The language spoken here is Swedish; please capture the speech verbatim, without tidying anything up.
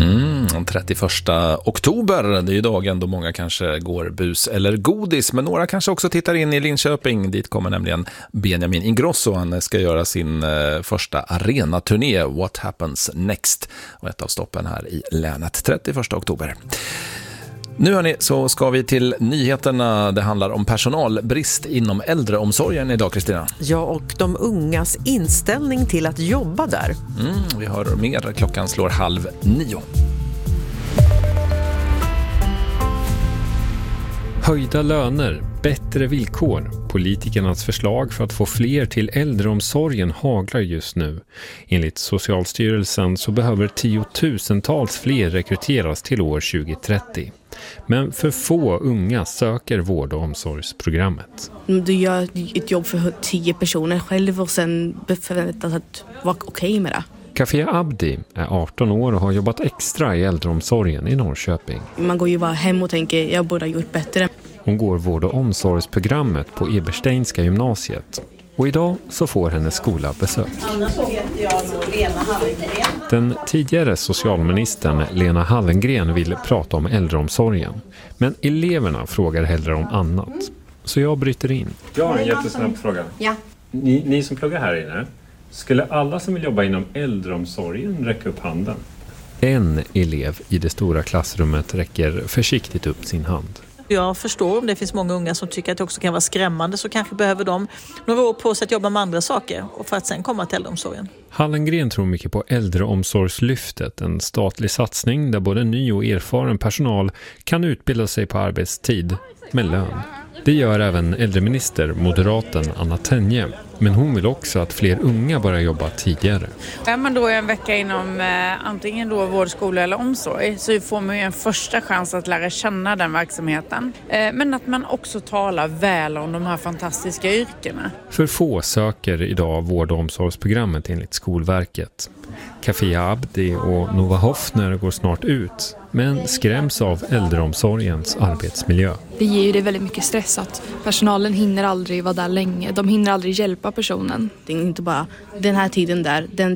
Mm, trettioförsta oktober, det är ju dagen då många kanske går bus eller godis, men några kanske också tittar in i Linköping. Dit kommer nämligen Benjamin Ingrosso. Han ska göra sin eh, första arenaturné, What Happens Next, och ett av stoppen här i länet trettioförsta oktober. Nu hörni, så ska vi till nyheterna. Det handlar om personalbrist inom äldreomsorgen idag, Kristina. Ja, och de ungas inställning till att jobba där. Mm, vi hör mer. Klockan slår halv nio. Höjda löner, bättre villkor. Politikernas förslag för att få fler till äldreomsorgen haglar just nu. Enligt Socialstyrelsen så behöver tiotusentals fler rekryteras till år tjugo trettio. Men för få unga söker vård- och omsorgsprogrammet. Du gör ett jobb för tio personer själv och sen förväntas att vara okej med det. Kafia Abdi är arton år och har jobbat extra i äldreomsorgen i Norrköping. Man går ju bara hem och tänker jag borde ha gjort bättre. Hon går vård- och omsorgsprogrammet på Ebersteinska gymnasiet. Och idag så får hennes skola besök. Den tidigare socialministern Lena Hallengren vill prata om äldreomsorgen. Men eleverna frågar hellre om annat. Så jag bryter in. Jag har en jättesnabb fråga. Ja. Ni, ni som pluggar här inne, skulle alla som vill jobba inom äldreomsorgen räcka upp handen? En elev i det stora klassrummet räcker försiktigt upp sin hand. Jag förstår om det finns många unga som tycker att det också kan vara skrämmande, så kanske behöver de några år på sig att jobba med andra saker och för att sen komma till äldreomsorgen. Hallengren tror mycket på äldreomsorgslyftet, en statlig satsning där både ny och erfaren personal kan utbilda sig på arbetstid med lön. Det gör även äldreminister, moderaten Anna Tenje. Men hon vill också att fler unga börjar jobba tidigare. Är man då en vecka inom eh, antingen då vård, skola eller omsorg, så får man ju en första chans att lära känna den verksamheten. Eh, men att man också talar väl om de här fantastiska yrkena. För få söker idag vård- och omsorgsprogrammet enligt Skolverket. Kafia Abdi och Nova Hoffner går snart ut, men skräms av äldreomsorgens arbetsmiljö. Det ger ju det väldigt mycket stress att personalen hinner aldrig vara där länge. De hinner aldrig hjälpa personen. Det är inte bara den här tiden där, den